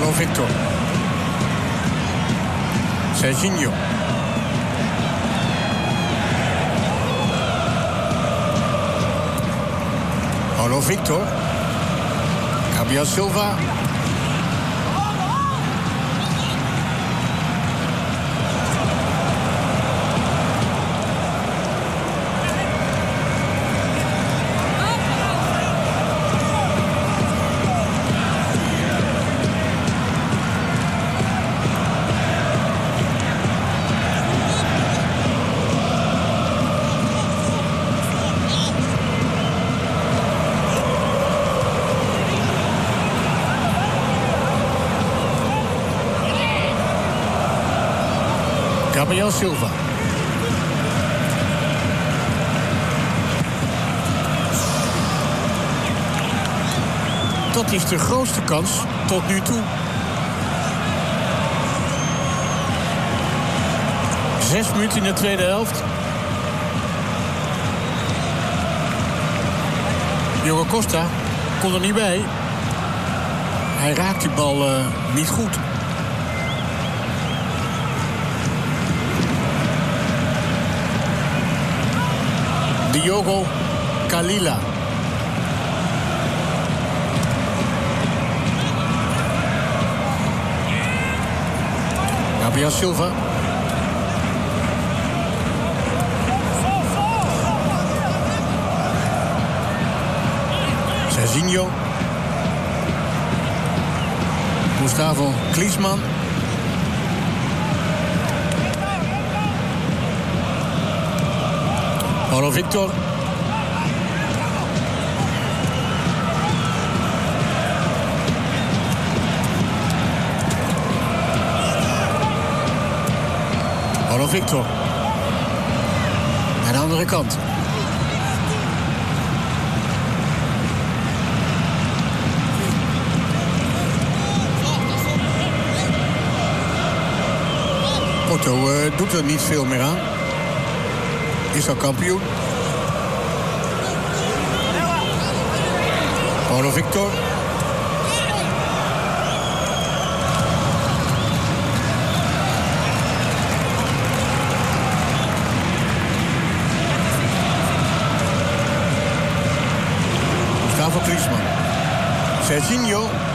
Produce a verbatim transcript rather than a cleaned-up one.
Paulo Victor. Serginho. Paulo Victor. Gabriel Silva. Gabriel Silva. Dat is de grootste kans tot nu toe. Zes minuten in de tweede helft. Diogo Costa kon er niet bij. Hij raakt die bal uh, niet goed. Diogo Kalila. Gabriel Silva. Serginho. Gustavo Klinsmann. Paulo Victor. Paulo Victor. Aan de andere kant. Porto uh, doet er niet veel meer aan. Is al kampioen. Paulo Victor. Gustavo Klinsmann. Serginho.